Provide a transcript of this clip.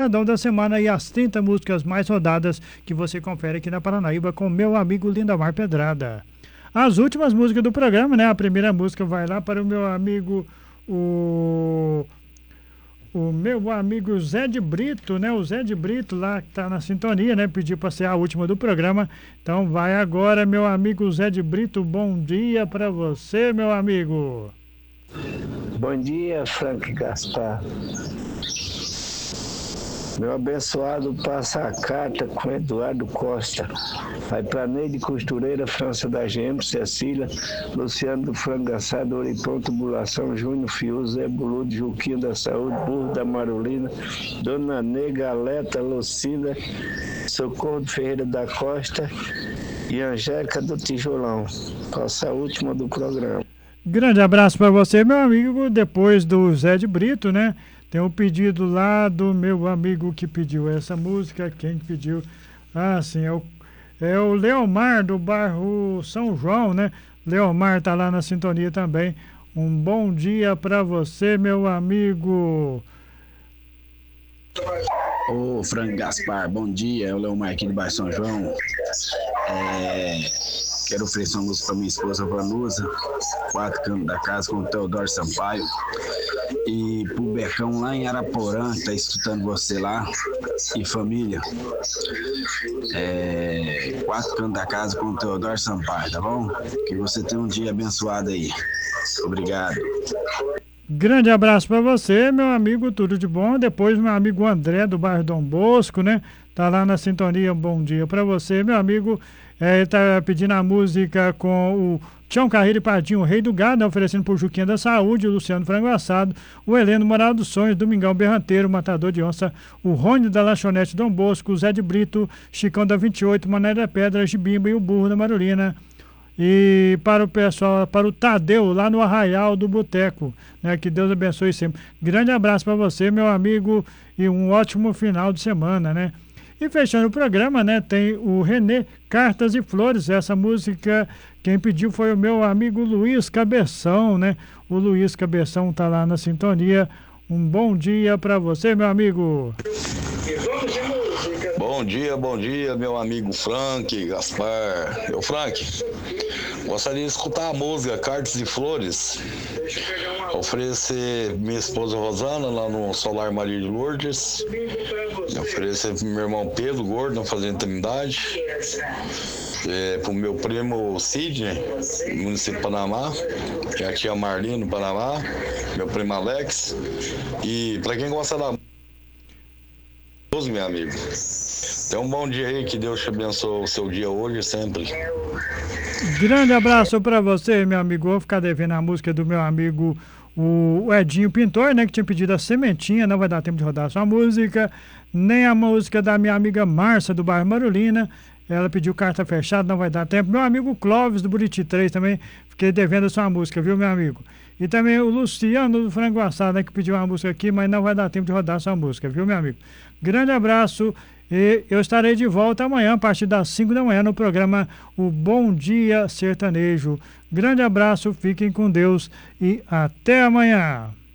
Paredão da Semana e as 30 músicas mais rodadas que você confere aqui na Paranaíba com meu amigo Lindamar Pedrada. As últimas músicas do programa, né? A primeira música vai lá para o meu amigo, o meu amigo Zé de Brito, né? O Zé de Brito lá que tá na sintonia, né? Pediu para ser a última do programa. Então vai agora, meu amigo Zé de Brito. Bom dia para você, meu amigo. Bom dia, Frank Gaspar. Meu abençoado passa a carta com Eduardo Costa. Vai para Neide Costureira, França da GM, Cecília, Luciano do Frango Assado, Oripão, Tubulação, Júnior Fiuza, Zé Buludo, Juquinho da Saúde, Burro da Marolina, Dona Nega, Aleta, Lucinda, Socorro do Ferreira da Costa e Angélica do Tijolão. Passa a última do programa. Grande abraço para você, meu amigo. Depois do Zé de Brito, né? Tem um pedido lá do meu amigo que pediu essa música. Quem pediu? Ah, sim, é o Leomar do bairro São João, né? Leomar tá lá na sintonia também. Um bom dia para você, meu amigo. Ô, Frank Gaspar, bom dia. É o Leomar aqui do bairro São João. Quero oferecer uma música para minha esposa Vanusa, 4 Cantos da Casa, com o Teodoro Sampaio. E pro Becão lá em Araporã, que tá escutando você lá, e família. 4 Cantos da Casa com o Teodoro Sampaio, tá bom? Que você tenha um dia abençoado aí. Obrigado. Grande abraço para você, meu amigo, tudo de bom. Depois meu amigo André do bairro Dom Bosco, né? Tá lá na sintonia, bom dia para você, meu amigo. Ele tá pedindo a música com o Tião Carreiro e Pardinho, o Rei do Gado, né? Oferecendo pro Juquinha da Saúde, o Luciano Frango Assado, o Heleno Moral dos Sonhos, Domingão Berranteiro, Matador de Onça, o Rony da Lanchonete Dom Bosco, o Zé de Brito, Chicão da 28, Mané da Pedra, Gibimba e o Burro da Marolina. E para o pessoal, para o Tadeu, lá no Arraial do Boteco, né? Que Deus abençoe sempre. Grande abraço para você, meu amigo, e um ótimo final de semana, né? E fechando o programa, né, tem o Renê Cartas e Flores. Essa música, quem pediu foi o meu amigo Luiz Cabeção, né? O Luiz Cabeção tá lá na sintonia. Um bom dia para você, meu amigo. Bom dia, meu amigo Frank Gaspar. Eu, Frank, gostaria de escutar a música Cartas e Flores. Oferecer minha esposa Rosana lá no Solar Maria de Lourdes. Oferecer pro meu irmão Pedro Gordo na Fazenda Trindade. Pro meu primo Sidney, no município de Panamá. E a tia Marlene, no Panamá. Meu primo Alex. E para quem gosta da música, meu amigo. Tenha um bom dia aí, que Deus te abençoe o seu dia hoje e sempre. Grande abraço para você, meu amigo. Vou ficar devendo a música do meu amigo, o Edinho Pintor, né? Que tinha pedido a Sementinha. Não vai dar tempo de rodar a sua música. Nem a música da minha amiga Márcia, do bairro Marolina. Ela pediu carta fechada, não vai dar tempo. Meu amigo Clóvis, do Buriti 3, também fiquei devendo a sua música, viu, meu amigo? E também o Luciano, do Frango Assado, né? Que pediu uma música aqui, mas não vai dar tempo de rodar a sua música, viu, meu amigo? Grande abraço. E eu estarei de volta amanhã, a partir das 5 da manhã, no programa O Bom Dia Sertanejo. Grande abraço, fiquem com Deus e até amanhã.